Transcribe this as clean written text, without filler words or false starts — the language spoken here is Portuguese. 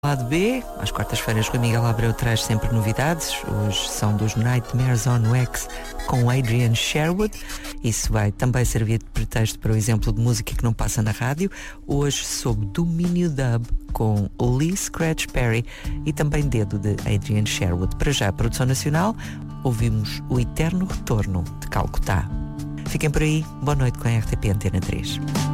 Lado B, às quartas-feiras com Miguel Abreu traz sempre novidades. Hoje são dos Nightmares on Wax com Adrian Sherwood. Isso vai também servir de pretexto para o exemplo de música que não passa na rádio. Hoje sob domínio dub com Lee Scratch Perry e também Dedo de Adrian Sherwood. Para já, a produção nacional, ouvimos O Eterno Retorno de Calcutá. Fiquem por aí, boa noite com a RTP Antena 3.